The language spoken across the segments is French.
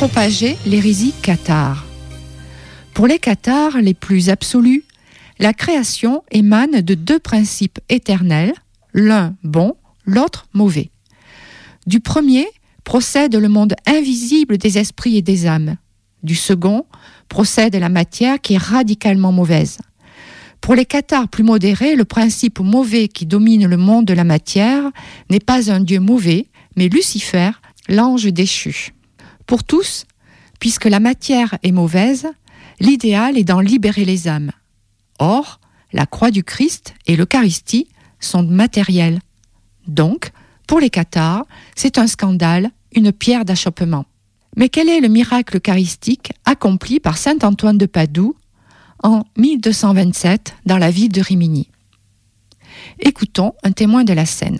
propager l'hérésie cathare. Pour les cathares les plus absolus, la création émane de deux principes éternels, l'un bon, l'autre mauvais. Du premier procède le monde invisible des esprits et des âmes. Du second procède la matière qui est radicalement mauvaise. Pour les cathares plus modérés, le principe mauvais qui domine le monde de la matière n'est pas un dieu mauvais, mais Lucifer, l'ange déchu. Pour tous, puisque la matière est mauvaise, l'idéal est d'en libérer les âmes. Or, la croix du Christ et l'Eucharistie sont matériels. Donc, pour les cathares, c'est un scandale, une pierre d'achoppement. Mais quel est le miracle eucharistique accompli par saint Antoine de Padoue en 1227 dans la ville de Rimini? Écoutons un témoin de la scène.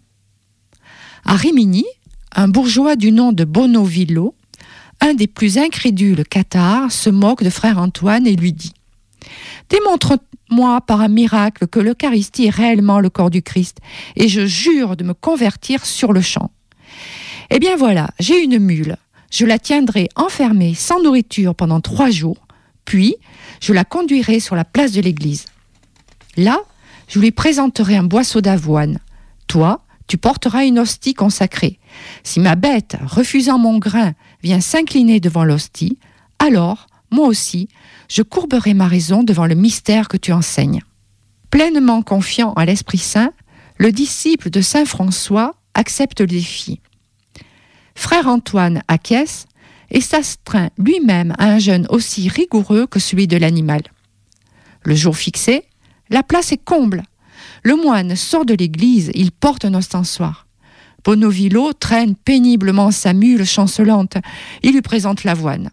À Rimini, un bourgeois du nom de Bonovillo, un des plus incrédules cathares, se moque de frère Antoine et lui dit « Démontre-moi par un miracle que l'Eucharistie est réellement le corps du Christ, et je jure de me convertir sur le champ. Eh bien voilà, j'ai une mule, je la tiendrai enfermée sans nourriture pendant 3 jours, puis je la conduirai sur la place de l'église. Là, je lui présenterai un boisseau d'avoine. Toi, tu porteras une hostie consacrée. Si ma bête, refusant mon grain, vient s'incliner devant l'hostie, alors, moi aussi, je courberai ma raison devant le mystère que tu enseignes. » Pleinement confiant à l'Esprit Saint, le disciple de saint François accepte le défi. Frère Antoine acquiesce et s'astreint lui-même à un jeûne aussi rigoureux que celui de l'animal. Le jour fixé, la place est comble. Le moine sort de l'église, il porte un ostensoir. Bonovillo traîne péniblement sa mule chancelante. Il lui présente l'avoine.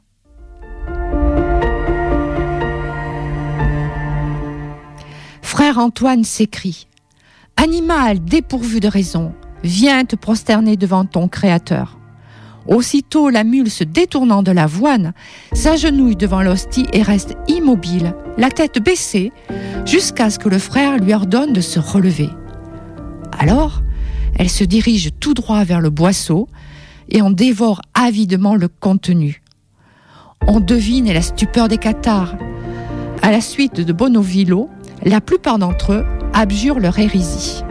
Frère Antoine s'écrie « Animal dépourvu de raison, viens te prosterner devant ton Créateur. » Aussitôt la mule se détournant de l'avoine, s'agenouille devant l'hostie et reste immobile, la tête baissée, jusqu'à ce que le frère lui ordonne de se relever. Alors, elle se dirige tout droit vers le boisseau et en dévore avidement le contenu. On devine la stupeur des cathares. À la suite de Bonovillo, la plupart d'entre eux abjurent leur hérésie.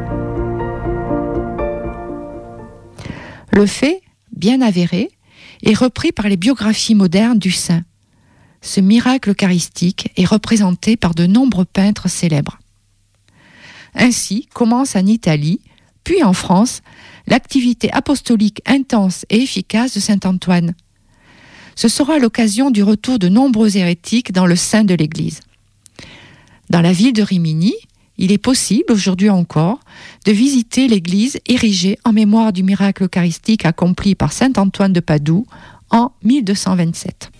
Le fait, bien avéré, est repris par les biographies modernes du saint. Ce miracle eucharistique est représenté par de nombreux peintres célèbres. Ainsi commence en Italie, puis en France, l'activité apostolique intense et efficace de saint Antoine. Ce sera l'occasion du retour de nombreux hérétiques dans le sein de l'Église. Dans la ville de Rimini, il est possible, aujourd'hui encore, de visiter l'église érigée en mémoire du miracle eucharistique accompli par saint Antoine de Padoue en 1227.